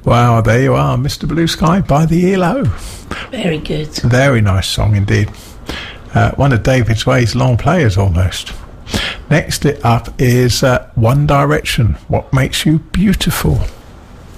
Wow, there you are, Mr. Blue Sky by the ELO. Very good. Very nice song indeed. One of David's Way's long players almost. Next up is One Direction, What Makes You Beautiful.